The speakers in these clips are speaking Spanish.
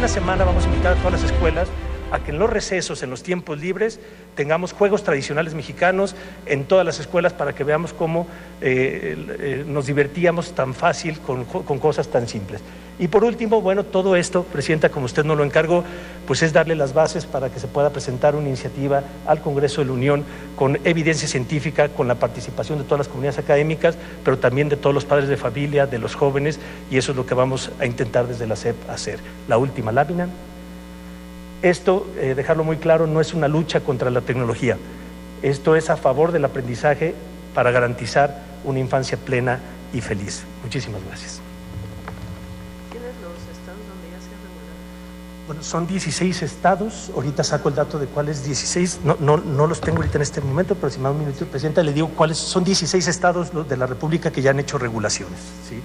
una semana vamos a invitar a todas las escuelas a que en los recesos, en los tiempos libres, tengamos juegos tradicionales mexicanos en todas las escuelas para que veamos cómo nos divertíamos tan fácil con cosas tan simples. Y por último, bueno, todo esto, Presidenta, como usted nos lo encargó, pues es darle las bases para que se pueda presentar una iniciativa al Congreso de la Unión con evidencia científica, con la participación de todas las comunidades académicas, pero también de todos los padres de familia, de los jóvenes, y eso es lo que vamos a intentar desde la SEP hacer. La última lámina. Esto, dejarlo muy claro, no es una lucha contra la tecnología. Esto es a favor del aprendizaje para garantizar una infancia plena y feliz. Muchísimas gracias. ¿Tienes los estados donde ya se ha regulado? Bueno, son 16 estados. Ahorita saco el dato de cuáles 16. No los tengo ahorita en este momento, pero si me da un minuto, Presidenta, le digo cuáles son 16 estados de la República que ya han hecho regulaciones, ¿sí?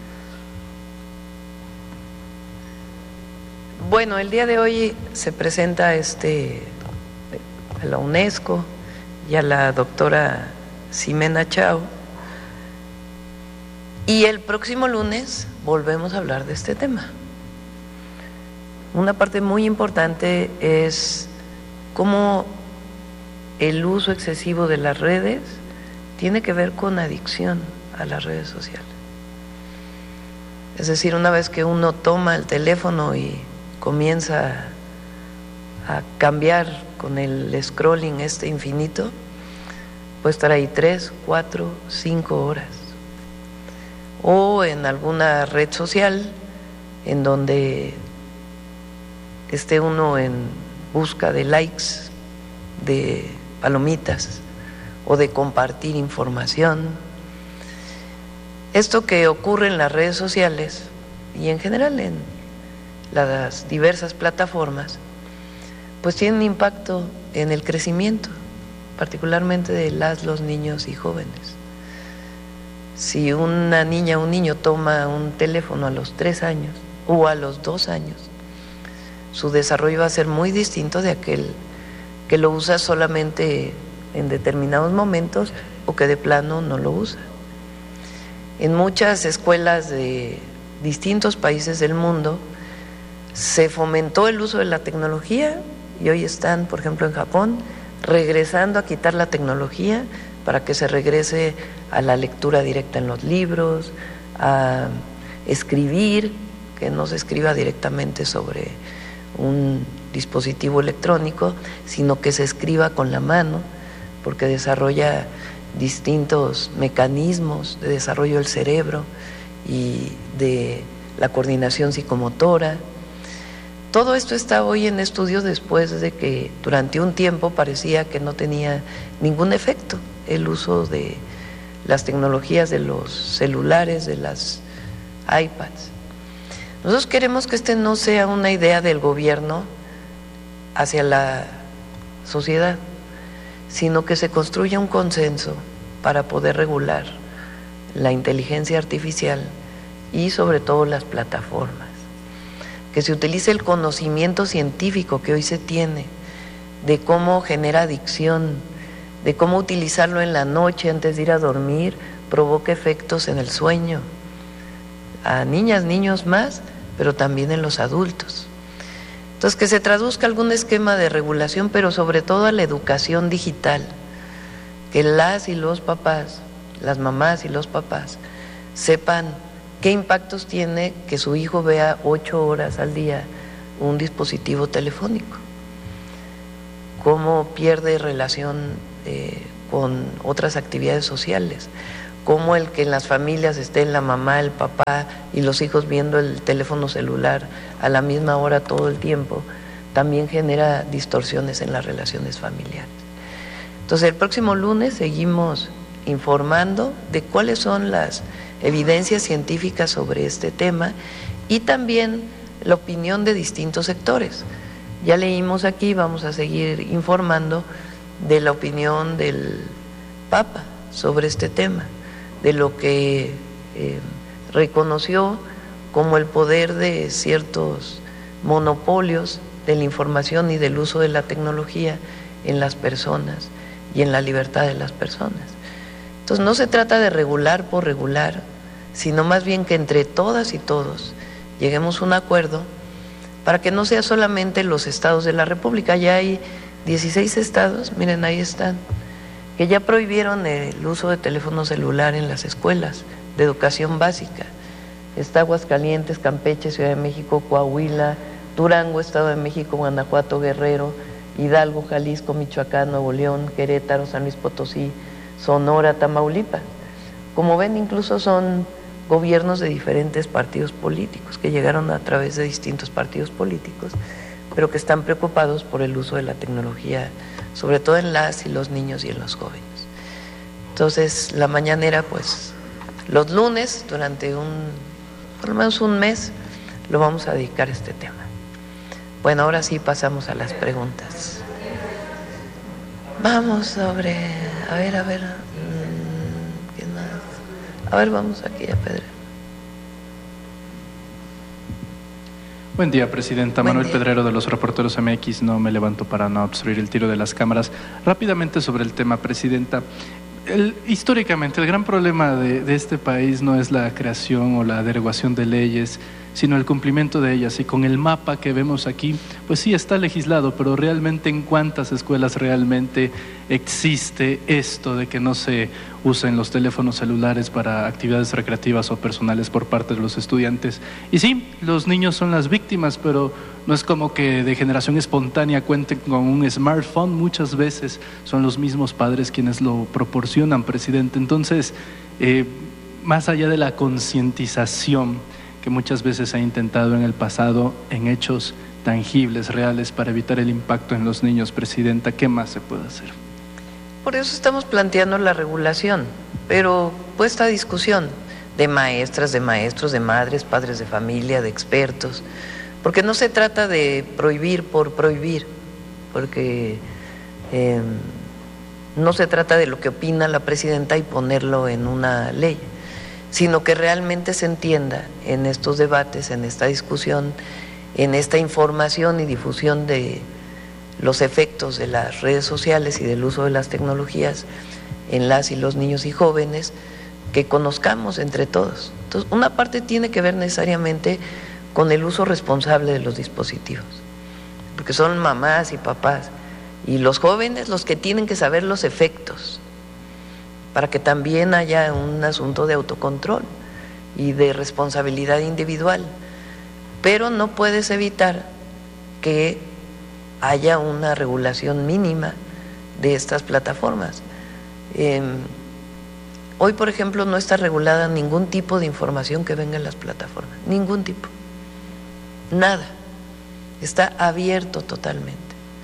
Bueno, el día de hoy se presenta a la UNESCO y a la doctora Ximena Chao, y el próximo lunes volvemos a hablar de este tema. Una parte muy importante es cómo el uso excesivo de las redes tiene que ver con adicción a las redes sociales. Es decir, una vez que uno toma el teléfono y comienza a cambiar con el scrolling infinito, puede estar ahí 3, 4, 5 horas. O en alguna red social en donde esté uno en busca de likes, de palomitas o de compartir información. Esto que ocurre en las redes sociales y en general en las diversas plataformas, pues tienen impacto en el crecimiento, particularmente de los niños y jóvenes. Si una niña o un niño toma un teléfono a los 3 años o a los 2 años, su desarrollo va a ser muy distinto de aquel que lo usa solamente en determinados momentos o que de plano no lo usa. En muchas escuelas de distintos países del mundo se fomentó el uso de la tecnología y hoy están, por ejemplo, en Japón, regresando a quitar la tecnología para que se regrese a la lectura directa en los libros, a escribir, que no se escriba directamente sobre un dispositivo electrónico, sino que se escriba con la mano, porque desarrolla distintos mecanismos de desarrollo del cerebro y de la coordinación psicomotora. Todo esto está hoy en estudio después de que durante un tiempo parecía que no tenía ningún efecto el uso de las tecnologías de los celulares, de las iPads. Nosotros queremos que no sea una idea del gobierno hacia la sociedad, sino que se construya un consenso para poder regular la inteligencia artificial y sobre todo las plataformas. Que se utilice el conocimiento científico que hoy se tiene de cómo genera adicción, de cómo utilizarlo en la noche antes de ir a dormir provoca efectos en el sueño, a niñas, niños más, pero también en los adultos. Entonces, que se traduzca algún esquema de regulación, pero sobre todo a la educación digital, que las y los papás, las mamás y los papás, sepan qué impactos tiene que su hijo vea 8 horas al día un dispositivo telefónico, cómo pierde relación con otras actividades sociales, cómo el que en las familias estén la mamá, el papá y los hijos viendo el teléfono celular a la misma hora todo el tiempo, también genera distorsiones en las relaciones familiares. Entonces, el próximo lunes seguimos informando de cuáles son las evidencias científicas sobre este tema y también la opinión de distintos sectores. Ya leímos aquí, vamos a seguir informando de la opinión del Papa sobre este tema, de lo que reconoció como el poder de ciertos monopolios de la información y del uso de la tecnología en las personas y en la libertad de las personas. Entonces no se trata de regular por regular, sino más bien que entre todas y todos lleguemos a un acuerdo para que no sea solamente los estados de la República. Ya hay 16 estados, miren, ahí están, que ya prohibieron el uso de teléfono celular en las escuelas de educación básica. Está Aguascalientes, Campeche, Ciudad de México, Coahuila, Durango, Estado de México, Guanajuato, Guerrero, Hidalgo, Jalisco, Michoacán, Nuevo León, Querétaro, San Luis Potosí, Sonora, Tamaulipas. Como ven, incluso son gobiernos de diferentes partidos políticos que llegaron a través de distintos partidos políticos, pero que están preocupados por el uso de la tecnología, sobre todo en las y los niños y en los jóvenes. Entonces, la mañanera, pues, los lunes, durante por lo menos un mes, lo vamos a dedicar a este tema. Bueno, ahora sí pasamos a las preguntas. Vamos sobre, a ver, ¿quién más? A ver, vamos aquí a Pedro. Buen día, Presidenta. Manuel Pedrero, de los Reporteros MX. No me levanto para no obstruir el tiro de las cámaras. Rápidamente sobre el tema, Presidenta. Históricamente, el gran problema de este país no es la creación o la derogación de leyes, sino el cumplimiento de ellas. Y con el mapa que vemos aquí, pues sí está legislado, pero realmente ¿en cuántas escuelas realmente existe esto de que no se usen los teléfonos celulares para actividades recreativas o personales por parte de los estudiantes? Y sí, los niños son las víctimas, pero no es como que de generación espontánea cuenten con un smartphone. Muchas veces son los mismos padres quienes lo proporcionan, Presidente. Entonces, más allá de la concientización que muchas veces se ha intentado en el pasado, en hechos tangibles, reales, para evitar el impacto en los niños, Presidenta, ¿qué más se puede hacer? Por eso estamos planteando la regulación, pero puesta a discusión de maestras, de maestros, de madres, padres de familia, de expertos, porque no se trata de prohibir por prohibir, porque no se trata de lo que opina la Presidenta y ponerlo en una ley, sino que realmente se entienda en estos debates, en esta discusión, en esta información y difusión de los efectos de las redes sociales y del uso de las tecnologías en las y los niños y jóvenes, que conozcamos entre todos. Entonces, una parte tiene que ver necesariamente con el uso responsable de los dispositivos, porque son mamás y papás, y los jóvenes los que tienen que saber los efectos, para que también haya un asunto de autocontrol y de responsabilidad individual. Pero no puedes evitar que haya una regulación mínima de estas plataformas. Hoy, por ejemplo, no está regulada ningún tipo de información que venga en las plataformas, ningún tipo, nada, está abierto totalmente.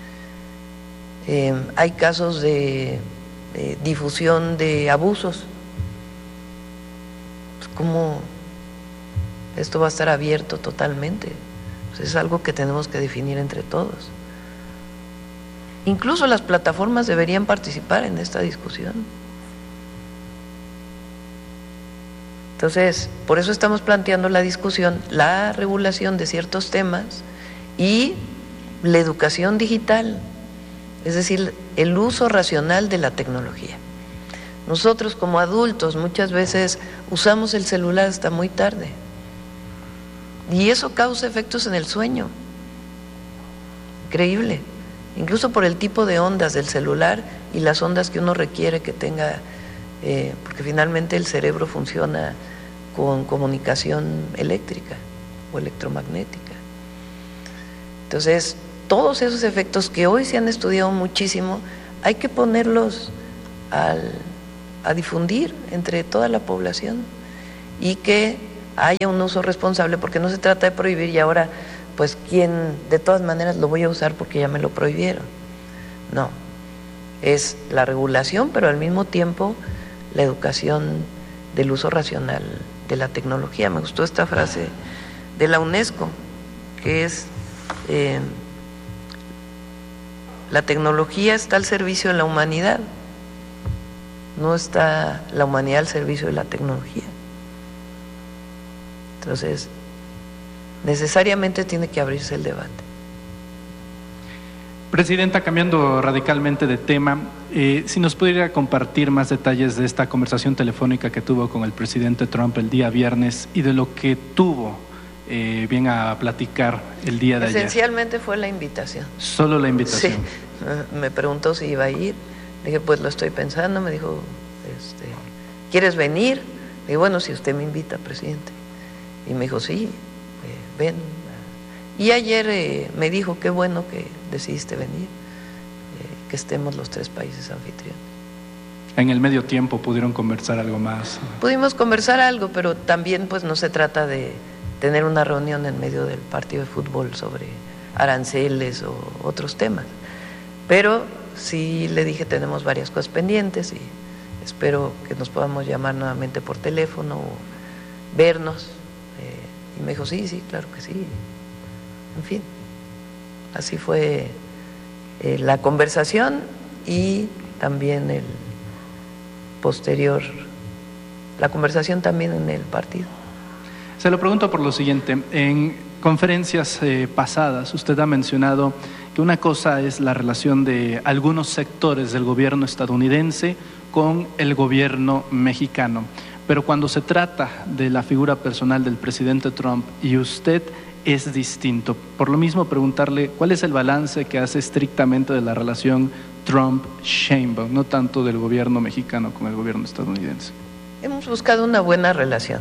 Hay casos de difusión de abusos. Pues, ¿cómo esto va a estar abierto totalmente? Pues es algo que tenemos que definir entre todos. Incluso las plataformas deberían participar en esta discusión. Entonces, por eso estamos planteando la discusión, la regulación de ciertos temas y la educación digital, es decir, el uso racional de la tecnología. Nosotros como adultos muchas veces usamos el celular hasta muy tarde y eso causa efectos en el sueño, increíble, incluso por el tipo de ondas del celular y las ondas que uno requiere que tenga, porque finalmente el cerebro funciona con comunicación eléctrica o electromagnética. Entonces, todos esos efectos que hoy se han estudiado muchísimo, hay que ponerlos a difundir entre toda la población y que haya un uso responsable, porque no se trata de prohibir y ahora, pues, ¿quién de todas maneras lo voy a usar porque ya me lo prohibieron? No, es la regulación, pero al mismo tiempo la educación del uso racional de la tecnología. Me gustó esta frase de la UNESCO, que es... la tecnología está al servicio de la humanidad, no está la humanidad al servicio de la tecnología. Entonces, necesariamente tiene que abrirse el debate. Presidenta, cambiando radicalmente de tema, si nos pudiera compartir más detalles de esta conversación telefónica que tuvo con el presidente Trump el día viernes y de lo que tuvo bien a platicar el día de ayer. Esencialmente fue la invitación. Solo la invitación. Sí, me preguntó si iba a ir, le dije pues lo estoy pensando, me dijo, ¿quieres venir? Le dije, bueno, si usted me invita, presidente. Y me dijo, sí, ven. Y ayer me dijo, qué bueno que decidiste venir, que estemos los 3 países anfitriones. En el medio tiempo pudieron conversar algo más. Pudimos conversar algo, pero también pues no se trata de tener una reunión en medio del partido de fútbol sobre aranceles o otros temas. Pero sí le dije, tenemos varias cosas pendientes y espero que nos podamos llamar nuevamente por teléfono o vernos. Y me dijo, sí, claro que sí. En fin, así fue la conversación y también la conversación también en el partido. Se lo pregunto por lo siguiente, en conferencias pasadas usted ha mencionado que una cosa es la relación de algunos sectores del gobierno estadounidense con el gobierno mexicano, pero cuando se trata de la figura personal del presidente Trump y usted es distinto. Por lo mismo, preguntarle cuál es el balance que hace estrictamente de la relación Trump-Sheinbaum, no tanto del gobierno mexicano con el gobierno estadounidense. Hemos buscado una buena relación.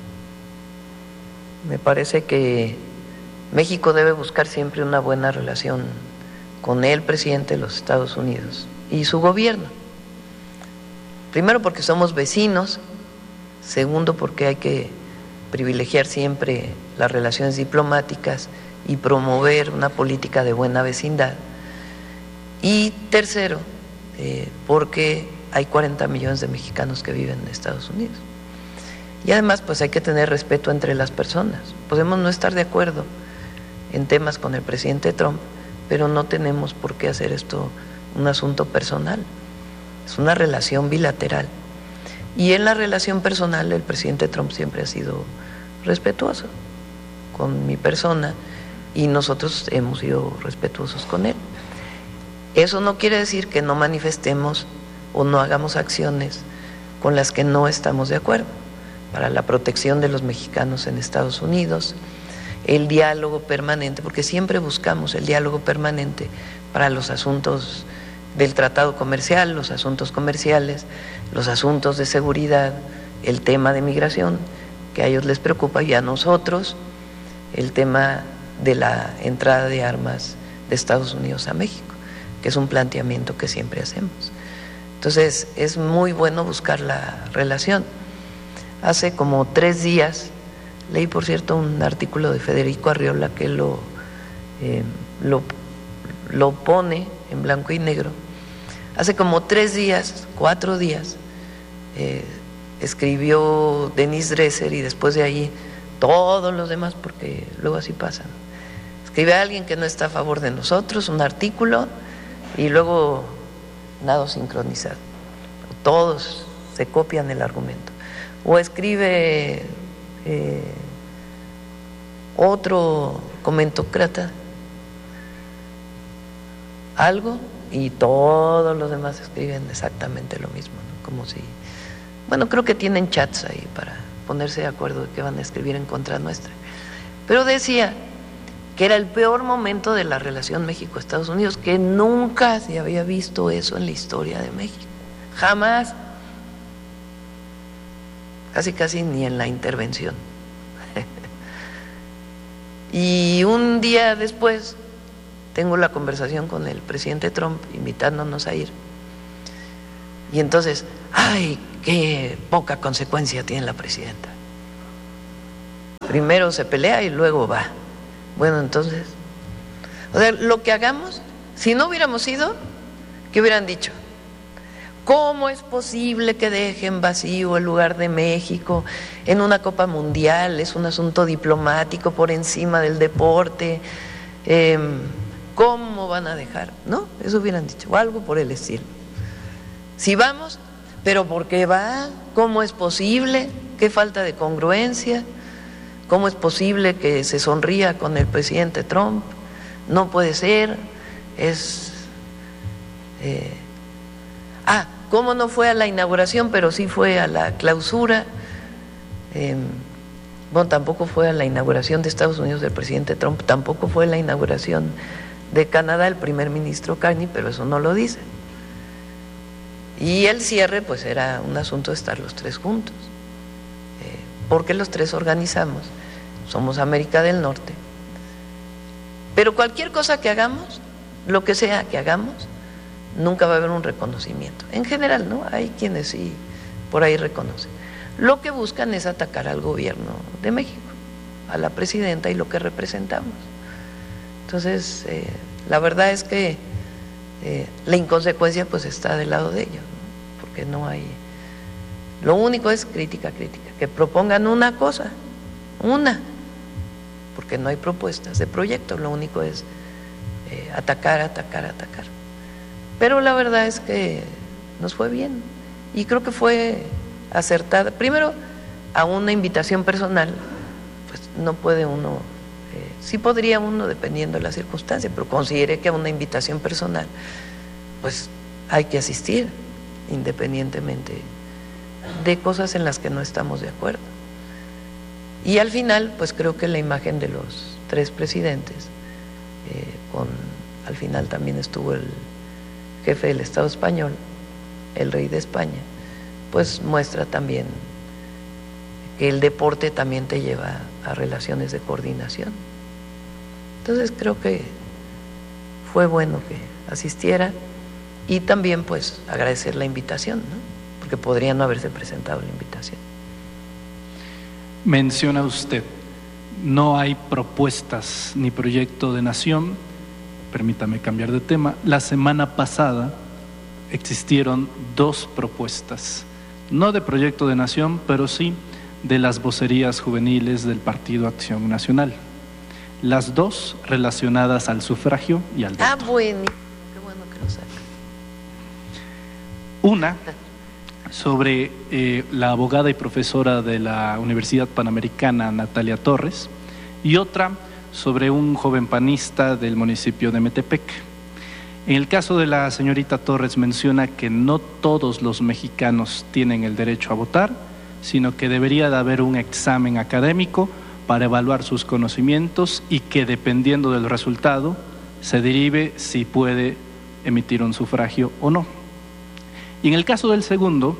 Me parece que México debe buscar siempre una buena relación con el presidente de los Estados Unidos y su gobierno. Primero porque somos vecinos, segundo porque hay que privilegiar siempre las relaciones diplomáticas y promover una política de buena vecindad. Y tercero, porque hay 40 millones de mexicanos que viven en Estados Unidos. Y además, pues hay que tener respeto entre las personas. Podemos no estar de acuerdo en temas con el presidente Trump, pero no tenemos por qué hacer esto un asunto personal. Es una relación bilateral. Y en la relación personal, el presidente Trump siempre ha sido respetuoso con mi persona y nosotros hemos sido respetuosos con él. Eso no quiere decir que no manifestemos o no hagamos acciones con las que no estamos de acuerdo. Para la protección de los mexicanos en Estados Unidos, el diálogo permanente, porque siempre buscamos el diálogo permanente para los asuntos del tratado comercial, los asuntos comerciales, los asuntos de seguridad, el tema de migración, que a ellos les preocupa, y a nosotros el tema de la entrada de armas de Estados Unidos a México, que es un planteamiento que siempre hacemos. Entonces, es muy bueno buscar la relación. Hace como 3 días, leí por cierto un artículo de Federico Arriola que lo pone en blanco y negro. Hace como 3 días, 4 días, escribió Denise Dresser y después de ahí todos los demás, porque luego así pasan. Escribe a alguien que no está a favor de nosotros, un artículo, y luego nada sincronizado. Todos se copian el argumento. O escribe otro comentócrata algo y todos los demás escriben exactamente lo mismo, ¿no? Como si, bueno, creo que tienen chats ahí para ponerse de acuerdo de qué van a escribir en contra nuestra. Pero decía que era el peor momento de la relación México-Estados Unidos, que nunca se había visto eso en la historia de México, jamás, casi ni en la intervención. Y un día después tengo la conversación con el presidente Trump invitándonos a ir, y entonces, ¡ay, qué poca consecuencia tiene la presidenta! Primero se pelea y luego va. Bueno, entonces, o sea, lo que hagamos, si no hubiéramos ido, ¿qué hubieran dicho? ¿Cómo es posible que dejen vacío el lugar de México en una Copa Mundial? Es un asunto diplomático por encima del deporte. ¿Cómo van a dejar? ¿No? Eso hubieran dicho, o algo por el estilo. Si vamos, ¿pero por qué va? ¿Cómo es posible? ¿Qué falta de congruencia? ¿Cómo es posible que se sonría con el presidente Trump? No puede ser. ¿Cómo no fue a la inauguración, pero sí fue a la clausura? Bueno, tampoco fue a la inauguración de Estados Unidos del presidente Trump, tampoco fue a la inauguración de Canadá el primer ministro Carney, pero eso no lo dice. Y el cierre pues era un asunto de estar los tres juntos, porque los tres organizamos, somos América del Norte. Pero cualquier cosa que hagamos, lo que sea que hagamos, nunca va a haber un reconocimiento. En general, ¿no? Hay quienes sí por ahí reconocen. Lo que buscan es atacar al gobierno de México, a la presidenta y lo que representamos. Entonces, la verdad es que la inconsecuencia pues está del lado de ellos, ¿no? Porque no hay... Lo único es crítica, que propongan una cosa, porque no hay propuestas de proyecto, lo único es atacar. Pero la verdad es que nos fue bien y creo que fue acertada. Primero, a una invitación personal, pues no puede uno, sí podría uno dependiendo de la circunstancia, pero consideré que a una invitación personal, pues hay que asistir independientemente de cosas en las que no estamos de acuerdo. Y al final, pues creo que la imagen de los tres presidentes, al final también estuvo el jefe del Estado español, el rey de España, pues muestra también que el deporte también te lleva a relaciones de coordinación. Entonces creo que fue bueno que asistiera y también pues agradecer la invitación, ¿no? Porque podría no haberse presentado la invitación. Menciona usted, no hay propuestas ni proyecto de nación. Permítame cambiar de tema. La semana pasada existieron dos propuestas, no de proyecto de nación, pero sí de las vocerías juveniles del Partido Acción Nacional. Las dos relacionadas al sufragio y al voto. Ah, bueno, qué bueno que lo saca. Una sobre la abogada y profesora de la Universidad Panamericana, Natalia Torres, y otra sobre un joven panista del municipio de Metepec. En el caso de la señorita Torres menciona que no todos los mexicanos tienen el derecho a votar, sino que debería de haber un examen académico para evaluar sus conocimientos y que dependiendo del resultado se derive si puede emitir un sufragio o no. Y en el caso del segundo,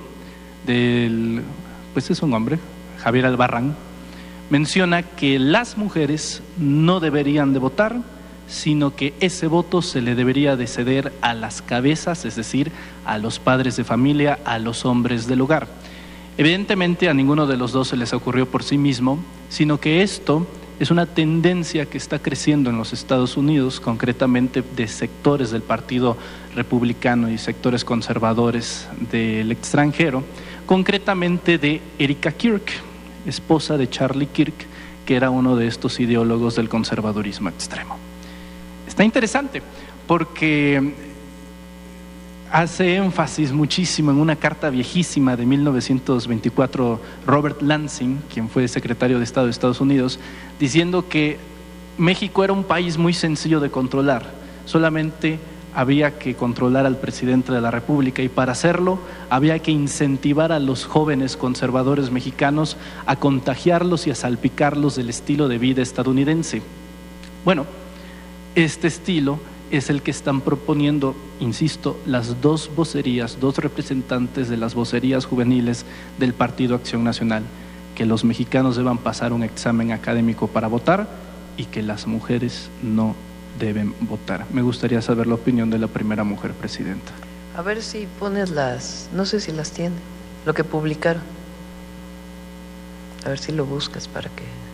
pues es un hombre, Javier Albarrán, menciona que las mujeres no deberían de votar, sino que ese voto se le debería de ceder a las cabezas, es decir, a los padres de familia, a los hombres del hogar. Evidentemente a ninguno de los dos se les ocurrió por sí mismo, sino que esto es una tendencia que está creciendo en los Estados Unidos, concretamente de sectores del Partido Republicano y sectores conservadores del extranjero, concretamente de Erika Kirk, esposa de Charlie Kirk, que era uno de estos ideólogos del conservadurismo extremo. Está interesante porque hace énfasis muchísimo en una carta viejísima de 1924, Robert Lansing, quien fue secretario de Estado de Estados Unidos, diciendo que México era un país muy sencillo de controlar, solamente había que controlar al presidente de la República y para hacerlo había que incentivar a los jóvenes conservadores mexicanos a contagiarlos y a salpicarlos del estilo de vida estadounidense. Bueno, este estilo es el que están proponiendo, insisto, las dos vocerías, dos representantes de las vocerías juveniles del Partido Acción Nacional, que los mexicanos deban pasar un examen académico para votar y que las mujeres no deben votar. Me gustaría saber la opinión de la primera mujer presidenta. A ver si pones no sé si las tiene, lo que publicaron. A ver si lo buscas para que